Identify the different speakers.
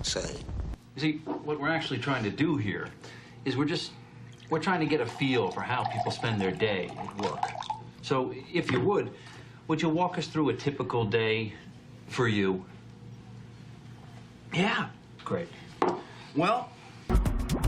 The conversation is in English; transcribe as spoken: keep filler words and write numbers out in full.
Speaker 1: say.
Speaker 2: You see, what we're actually trying to do here is we're just, we're trying to get a feel for how people spend their day at work. So, if you would, would you walk us through a typical day for you?
Speaker 3: Yeah.
Speaker 2: Great.
Speaker 3: Well,